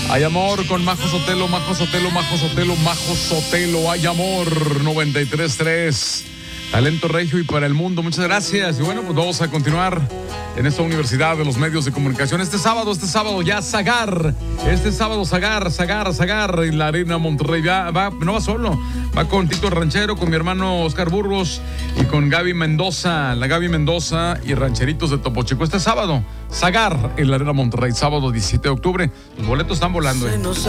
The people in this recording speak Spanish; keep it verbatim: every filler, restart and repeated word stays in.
Hay amor con Majo Sotelo, Majo Sotelo, Majo Sotelo, Majo Sotelo. Hay amor, noventa y tres punto tres. Talento regio y para el mundo. Muchas gracias. Y bueno, pues vamos a continuar en esta Universidad de los Medios de Comunicación. Este sábado, este sábado ya Zagar. Este sábado Zagar, Zagar, Zagar. En la Arena Monterrey. Va, va, no va solo. Va con Tito Ranchero, con mi hermano Oscar Burgos y con Gaby Mendoza. La Gaby Mendoza y Rancheritos de Topo Chico. Este sábado, Zagar en la Arena Monterrey. Sábado diecisiete de octubre. Los boletos están volando, ¿eh?